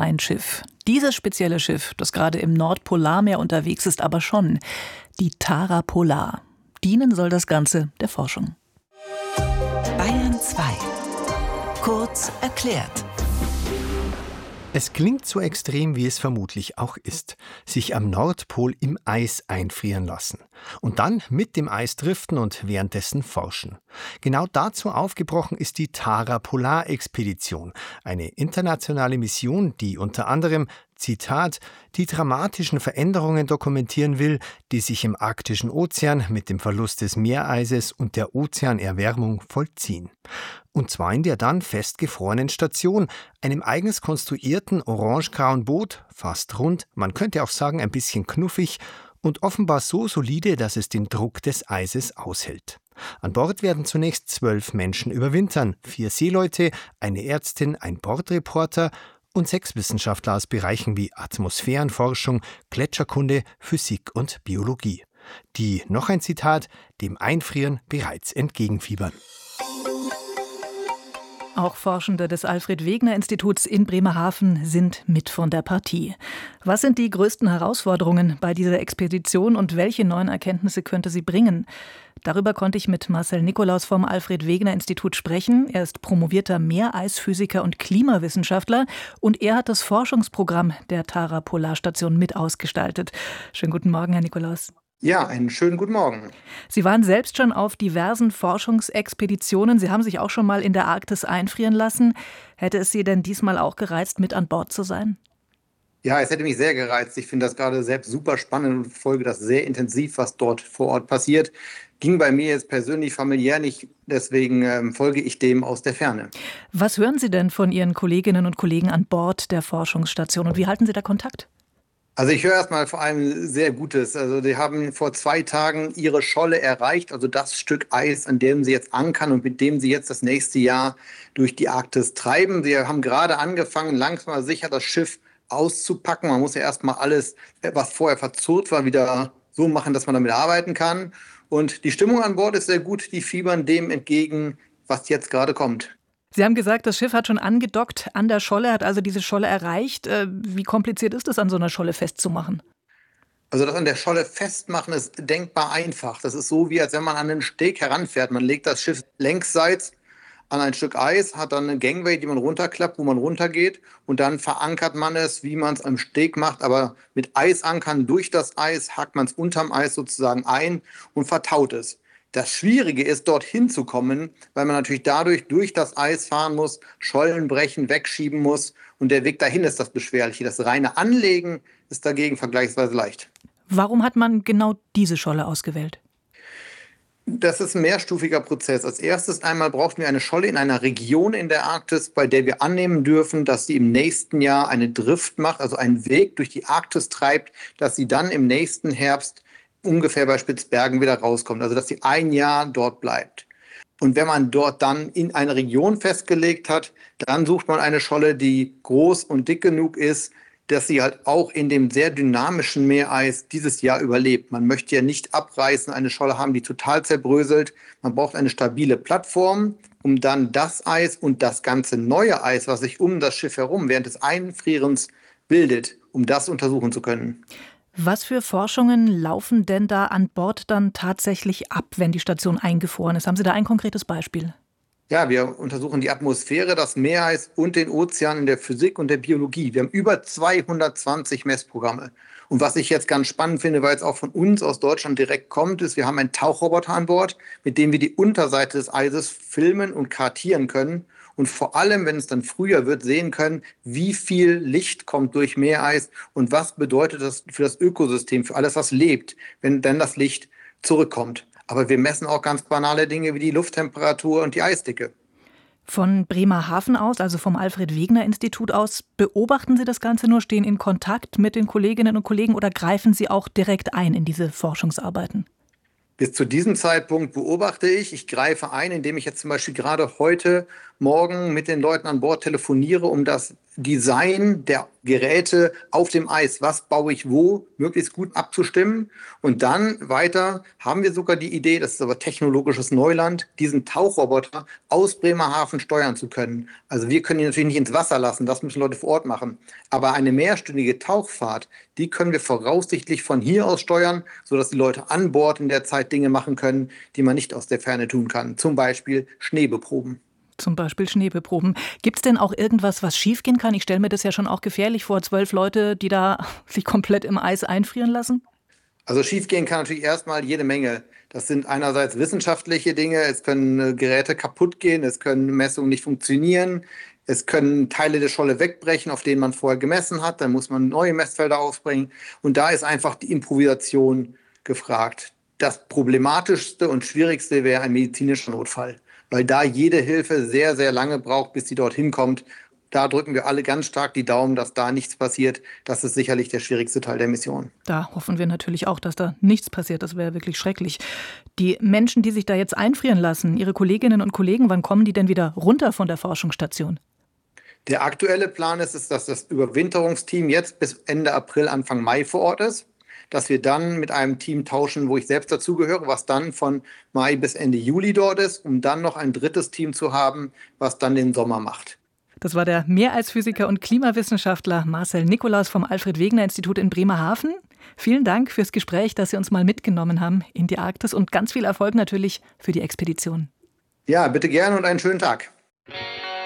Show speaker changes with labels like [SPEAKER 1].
[SPEAKER 1] ein Schiff. Dieses spezielle Schiff, das gerade im Nordpolarmeer unterwegs ist, aber schon die Tara Polar. Dienen soll das Ganze der Forschung.
[SPEAKER 2] Bayern 2. Kurz erklärt.
[SPEAKER 3] Es klingt so extrem, wie es vermutlich auch ist. Sich am Nordpol im Eis einfrieren lassen. Und dann mit dem Eis driften und währenddessen forschen. Genau dazu aufgebrochen ist die Tara Polar-Expedition. Eine internationale Mission, die unter anderem, Zitat, die dramatischen Veränderungen dokumentieren will, die sich im arktischen Ozean mit dem Verlust des Meereises und der Ozeanerwärmung vollziehen. Und zwar in der dann festgefrorenen Station, einem eigens konstruierten orange-grauen Boot, fast rund, man könnte auch sagen ein bisschen knuffig und offenbar so solide, dass es den Druck des Eises aushält. An Bord werden zunächst 12 Menschen überwintern, 4 Seeleute, eine Ärztin, ein Bordreporter und 6 Wissenschaftler aus Bereichen wie Atmosphärenforschung, Gletscherkunde, Physik und Biologie, die, noch ein Zitat, dem Einfrieren bereits entgegenfiebern.
[SPEAKER 1] Auch Forschende des Alfred-Wegener-Instituts in Bremerhaven sind mit von der Partie. Was sind die größten Herausforderungen bei dieser Expedition und welche neuen Erkenntnisse könnte sie bringen? Darüber konnte ich mit Marcel Nikolaus vom Alfred-Wegener-Institut sprechen. Er ist promovierter Meereisphysiker und Klimawissenschaftler und er hat das Forschungsprogramm der Tara Polarstation mit ausgestaltet. Schönen guten Morgen, Herr Nikolaus.
[SPEAKER 4] Ja, einen schönen guten Morgen.
[SPEAKER 1] Sie waren selbst schon auf diversen Forschungsexpeditionen. Sie haben sich auch schon mal in der Arktis einfrieren lassen. Hätte es Sie denn diesmal auch gereizt, mit an Bord zu sein?
[SPEAKER 4] Ja, es hätte mich sehr gereizt. Ich finde das gerade selbst super spannend und folge das sehr intensiv, was dort vor Ort passiert. Ging bei mir jetzt persönlich familiär nicht, deswegen folge ich dem aus der Ferne.
[SPEAKER 1] Was hören Sie denn von Ihren Kolleginnen und Kollegen an Bord der Forschungsstation und wie halten Sie da Kontakt?
[SPEAKER 4] Also ich höre erstmal vor allem sehr Gutes. Also die haben vor 2 Tagen ihre Scholle erreicht, also das Stück Eis, an dem sie jetzt ankern und mit dem sie jetzt das nächste Jahr durch die Arktis treiben. Sie haben gerade angefangen, langsam aber sicher das Schiff auszupacken. Man muss ja erstmal alles, was vorher verzurrt war, wieder so machen, dass man damit arbeiten kann. Und die Stimmung an Bord ist sehr gut. Die fiebern dem entgegen, was jetzt gerade kommt.
[SPEAKER 1] Sie haben gesagt, das Schiff hat schon angedockt an der Scholle, hat also diese Scholle erreicht. Wie kompliziert ist es, an so einer Scholle festzumachen?
[SPEAKER 4] Also das an der Scholle festmachen ist denkbar einfach. Das ist so, wie als wenn man an einen Steg heranfährt. Man legt das Schiff längsseits an ein Stück Eis, hat dann eine Gangway, die man runterklappt, wo man runtergeht. Und dann verankert man es, wie man es am Steg macht. Aber mit Eisankern durch das Eis hakt man es unterm Eis sozusagen ein und vertaut es. Das Schwierige ist, dorthin zu kommen, weil man natürlich dadurch durch das Eis fahren muss, Schollen brechen, wegschieben muss. Und der Weg dahin ist das Beschwerliche. Das reine Anlegen ist dagegen vergleichsweise leicht.
[SPEAKER 1] Warum hat man genau diese Scholle ausgewählt?
[SPEAKER 4] Das ist ein mehrstufiger Prozess. Als erstes einmal brauchten wir eine Scholle in einer Region in der Arktis, bei der wir annehmen dürfen, dass sie im nächsten Jahr eine Drift macht, also einen Weg durch die Arktis treibt, dass sie dann im nächsten Herbst ungefähr bei Spitzbergen wieder rauskommt, also dass sie 1 Jahr dort bleibt. Und wenn man dort dann in eine Region festgelegt hat, dann sucht man eine Scholle, die groß und dick genug ist, dass sie halt auch in dem sehr dynamischen Meereis dieses Jahr überlebt. Man möchte ja nicht abreißen, eine Scholle haben, die total zerbröselt. Man braucht eine stabile Plattform, um dann das Eis und das ganze neue Eis, was sich um das Schiff herum während des Einfrierens bildet, um das untersuchen zu können.
[SPEAKER 1] Was für Forschungen laufen denn da an Bord dann tatsächlich ab, wenn die Station eingefroren ist? Haben Sie da ein konkretes Beispiel?
[SPEAKER 4] Ja, wir untersuchen die Atmosphäre, das Meereis und den Ozean in der Physik und der Biologie. Wir haben über 220 Messprogramme. Und was ich jetzt ganz spannend finde, weil es auch von uns aus Deutschland direkt kommt, ist, wir haben einen Tauchroboter an Bord, mit dem wir die Unterseite des Eises filmen und kartieren können. Und vor allem, wenn es dann früher wird, sehen können, wie viel Licht kommt durch Meereis und was bedeutet das für das Ökosystem, für alles, was lebt, wenn dann das Licht zurückkommt. Aber wir messen auch ganz banale Dinge wie die Lufttemperatur und die Eisdicke.
[SPEAKER 1] Von Bremerhaven aus, also vom Alfred-Wegener-Institut aus, beobachten Sie das Ganze nur, stehen in Kontakt mit den Kolleginnen und Kollegen oder greifen Sie auch direkt ein in diese Forschungsarbeiten?
[SPEAKER 4] Bis zu diesem Zeitpunkt beobachte ich. Ich greife ein, indem ich jetzt zum Beispiel gerade heute morgen mit den Leuten an Bord telefoniere, um das Design der Geräte auf dem Eis, was baue ich wo, möglichst gut abzustimmen. Und dann weiter haben wir sogar die Idee, das ist aber technologisches Neuland, diesen Tauchroboter aus Bremerhaven steuern zu können. Also wir können ihn natürlich nicht ins Wasser lassen, das müssen Leute vor Ort machen. Aber eine mehrstündige Tauchfahrt, die können wir voraussichtlich von hier aus steuern, sodass die Leute an Bord in der Zeit Dinge machen können, die man nicht aus der Ferne tun kann. Zum Beispiel Schnee beproben.
[SPEAKER 1] Zum Beispiel Schneebeproben. Gibt es denn auch irgendwas, was schiefgehen kann? Ich stelle mir das ja schon auch gefährlich vor, 12 Leute, die da sich komplett im Eis einfrieren lassen.
[SPEAKER 4] Also schiefgehen kann natürlich erstmal jede Menge. Das sind einerseits wissenschaftliche Dinge, es können Geräte kaputt gehen, es können Messungen nicht funktionieren, es können Teile der Scholle wegbrechen, auf denen man vorher gemessen hat, dann muss man neue Messfelder ausbringen und da ist einfach die Improvisation gefragt. Das Problematischste und Schwierigste wäre ein medizinischer Notfall, weil da jede Hilfe sehr, sehr lange braucht, bis sie dorthin kommt. Da drücken wir alle ganz stark die Daumen, dass da nichts passiert. Das ist sicherlich der schwierigste Teil der Mission.
[SPEAKER 1] Da hoffen wir natürlich auch, dass da nichts passiert. Das wäre wirklich schrecklich. Die Menschen, die sich da jetzt einfrieren lassen, Ihre Kolleginnen und Kollegen, wann kommen die denn wieder runter von der Forschungsstation?
[SPEAKER 4] Der aktuelle Plan ist, dass das Überwinterungsteam jetzt bis Ende April, Anfang Mai vor Ort ist. Dass wir dann mit einem Team tauschen, wo ich selbst dazugehöre, was dann von Mai bis Ende Juli dort ist, um dann noch ein drittes Team zu haben, was dann den Sommer macht.
[SPEAKER 1] Das war der Meereisphysiker und Klimawissenschaftler Marcel Nikolaus vom Alfred-Wegener-Institut in Bremerhaven. Vielen Dank fürs Gespräch, dass Sie uns mal mitgenommen haben in die Arktis und ganz viel Erfolg natürlich für die Expedition.
[SPEAKER 4] Ja, bitte gerne und einen schönen Tag.